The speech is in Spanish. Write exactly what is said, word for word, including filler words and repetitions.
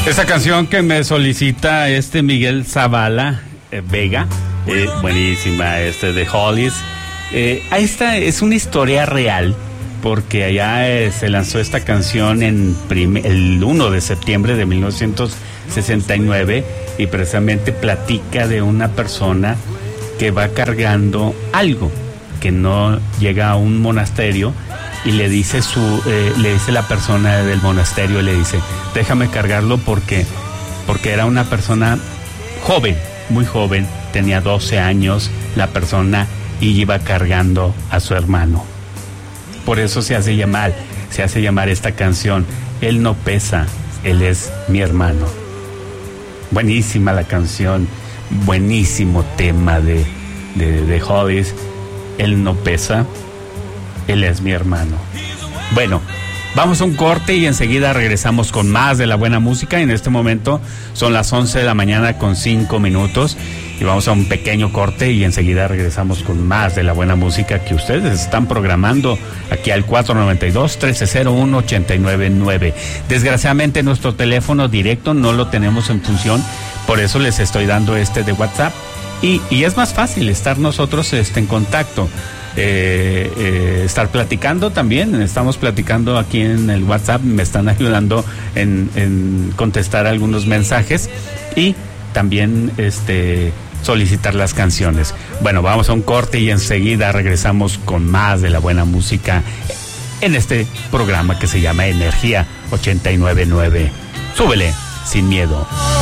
Esta canción que me solicita este Miguel Zavala eh, Vega, eh, buenísima, este de Hollies. Eh, esta es una historia real, porque allá eh, se lanzó esta canción en prim- el uno de septiembre de mil novecientos sesenta y nueve, y precisamente platica de una persona que va cargando algo, que no llega a un monasterio, y le dice su eh, le dice la persona del monasterio, le dice, déjame cargarlo porque porque era una persona joven, muy joven, tenía doce años la persona, y iba cargando a su hermano. Por eso se hace llamar se hace llamar esta canción, Él no pesa, Él es mi hermano. Buenísima la canción, buenísimo tema de de, de Hollies. Él no pesa, Él es mi hermano. Bueno, vamos a un corte y enseguida regresamos con más de la buena música. En este momento son las once de la mañana con cinco minutos, y vamos a un pequeño corte y enseguida regresamos con más de la buena música que ustedes están programando aquí al cuatro nueve dos, uno tres cero uno, ocho nueve nueve. Desgraciadamente nuestro teléfono directo no lo tenemos en función, por eso les estoy dando este de WhatsApp, y, y es más fácil estar nosotros este, en contacto. Eh, eh, estar platicando también, estamos platicando aquí en el WhatsApp, me están ayudando en, en contestar algunos mensajes, y también este solicitar las canciones. Bueno, vamos a un corte y enseguida regresamos con más de la buena música en este programa que se llama Energía ochenta y nueve punto nueve. Súbele sin miedo.